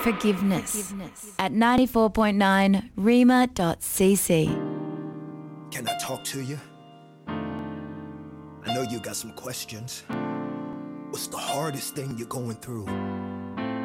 Forgiveness at 94.9 rima.cc. Can I talk to you? I know you got some questions. What's the hardest thing you're going through?